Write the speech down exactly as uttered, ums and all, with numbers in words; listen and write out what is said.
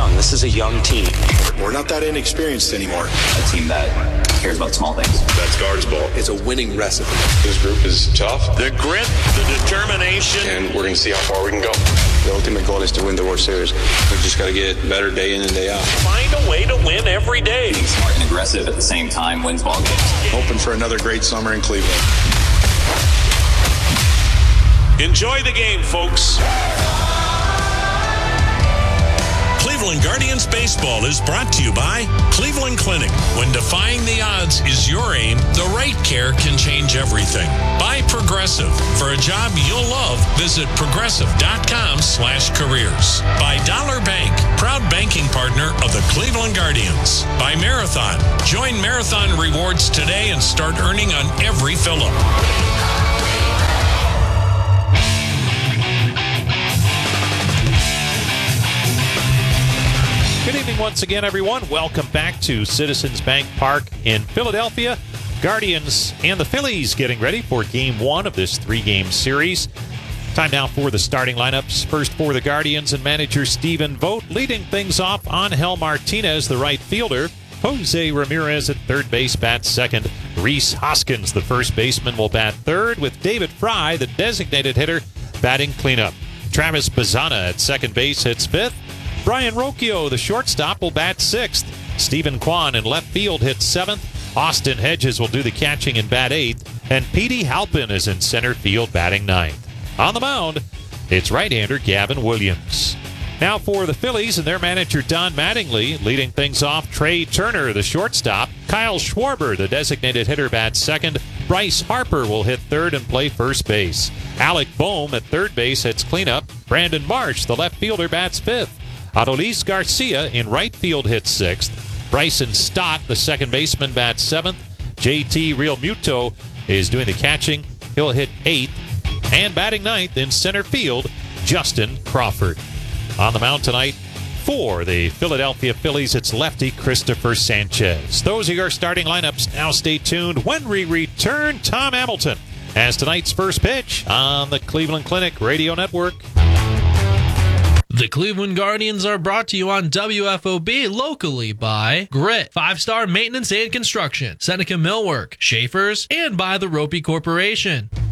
young. This is a young team. We're not that inexperienced anymore. A team that cares about small things. That's Guards ball. It's a winning recipe. This group is tough. The grit, the determination. And we're going to see how far we can go. The ultimate goal is to win the World Series. We just got to get better day in and day out. Find a way to win every day. Being smart and aggressive at the same time wins ball games. Hoping for another great summer in Cleveland. Enjoy the game, folks. Cleveland Guardians Baseball is brought to you by Cleveland Clinic. When defying the odds is your aim, the right care can change everything. By Progressive. For a job you'll love, visit progressive.com slash careers. By Dollar Bank, proud banking partner of the Cleveland Guardians. By Marathon. Join Marathon Rewards today and start earning on every fill-up. Good evening once again, everyone. Welcome back to Citizens Bank Park in Philadelphia. Guardians and the Phillies getting ready for game one of this three-game series. Time now for the starting lineups. First for the Guardians and manager Stephen Vogt. Leading things off, Angel Martinez, the right fielder. Jose Ramirez at third base bats second. Rhys Hoskins, the first baseman, will bat third, with David Fry, the designated hitter, batting cleanup. Travis Bazzana at second base hits fifth. Brian Rocchio, the shortstop, will bat sixth. Stephen Kwan in left field hits seventh. Austin Hedges will do the catching and bat eighth. And Petey Halpin is in center field batting ninth. On the mound, it's right-hander Gavin Williams. Now for the Phillies and their manager Don Mattingly. Leading things off, Trey Turner, the shortstop. Kyle Schwarber, the designated hitter, bats second. Bryce Harper will hit third and play first base. Alec Boehm at third base hits cleanup. Brandon Marsh, the left fielder, bats fifth. Adolis Garcia in right field hits sixth. Bryson Stott, the second baseman, bats seventh. J T Realmuto is doing the catching. He'll hit eighth. And batting ninth in center field, Justin Crawford. On the mound tonight for the Philadelphia Phillies, it's lefty Christopher Sanchez. Those are your starting lineups. Now stay tuned when we return. Tom Hamilton has tonight's first pitch on the Cleveland Clinic Radio Network. The Cleveland Guardians are brought to you on W F O B locally by Grit, Five Star Maintenance and Construction, Seneca Millwork, Schaefer's, and by the Ropey Corporation.